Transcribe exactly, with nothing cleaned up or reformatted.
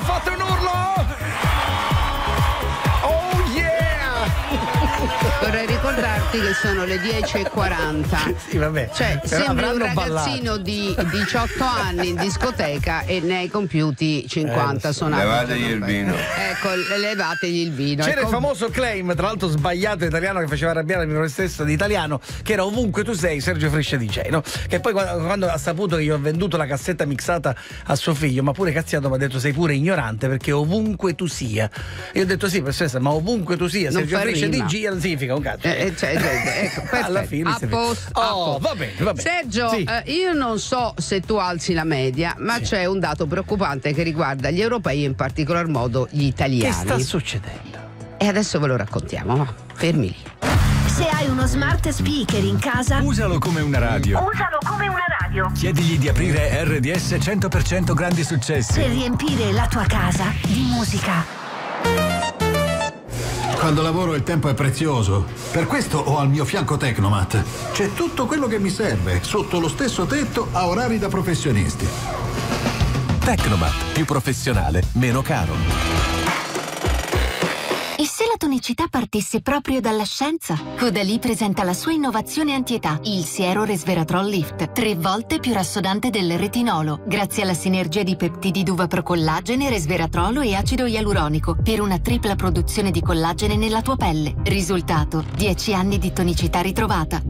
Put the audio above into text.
fate un urlo! Oh yeah! Vorrei ricordarti che sono le dieci e quaranta. Sì, vabbè. Cioè, Però sembri un avranno ragazzino ballato. di diciotto anni in discoteca e ne hai compiuti cinquanta Eh, lo so. suonati. Levategli il vino. Ecco, levategli il vino. C'era Ecco. il famoso claim, tra l'altro sbagliato italiano, che faceva arrabbiare me stesso di italiano, che era ovunque tu sei, Sergio Friscia D J, no? Che poi quando, quando ha saputo che io ho venduto la cassetta mixata a suo figlio, ma pure cazziato, mi ha detto sei pure ignorante perché ovunque tu sia. Io ho detto sì, professoressa, ma ovunque tu sia, Non Sergio fa Friscia rima. D J non significa un cazzo. Eh, eh, cioè, eh, ecco, perfetto. Alla fine a si- posto, Oh, a posto. va bene, va bene. Sergio, Sì. eh, io non so se tu alzi la media, ma Sì. c'è un dato preoccupante che riguarda gli europei e in particolar modo gli Che italiani. sta succedendo? E adesso ve lo raccontiamo, ma fermi lì. Se hai uno smart speaker in casa, Usalo come una radio. usalo come una radio. Chiedigli di aprire R D S cento per cento Grandi Successi. Per riempire la tua casa di musica. Quando lavoro il tempo è prezioso. Per questo ho al mio fianco Tecnomat. C'è tutto quello che mi serve, sotto lo stesso tetto, a orari da professionisti. Tecnomat, più professionale, meno caro. E se la tonicità partisse proprio dalla scienza? Caudalie presenta la sua innovazione antietà, il siero resveratrol lift, tre volte più rassodante del retinolo, grazie alla sinergia di peptidi d'uva procollagene, resveratrolo e acido ialuronico, per una tripla produzione di collagene nella tua pelle. Risultato: dieci anni di tonicità ritrovata.